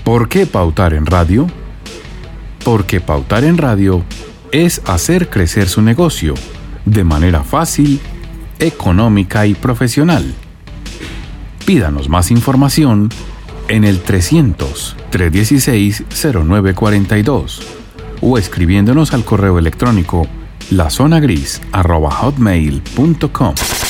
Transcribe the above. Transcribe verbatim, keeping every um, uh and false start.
¿Por qué pautar en radio? Porque pautar en radio es hacer crecer su negocio de manera fácil, económica y profesional. Pídanos más información en el trescientos, trescientos dieciséis, cero nueve cuarenta y dos o escribiéndonos al correo electrónico lazonagris arroba hotmail punto com.